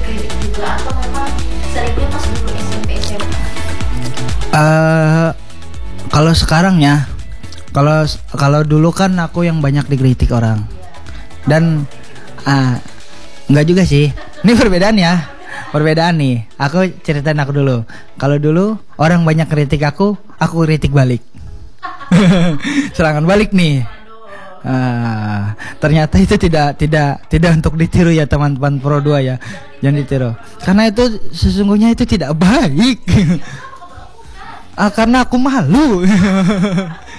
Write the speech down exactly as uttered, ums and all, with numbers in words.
dikritik juga atau memang seringnya pas dulu S M P S M A? Uh, kalau sekarang ya, kalau kalau dulu kan aku yang banyak dikritik orang, dan uh, nggak juga sih. Ini perbedaan ya, perbedaan nih. Aku ceritain aku dulu. Kalau dulu orang banyak kritik aku, aku kritik balik. Serangan balik nih. Uh, ternyata itu tidak tidak tidak untuk ditiru ya teman-teman Pro dua ya, jangan ditiru. Karena itu sesungguhnya itu tidak baik. Ah, karena aku malu.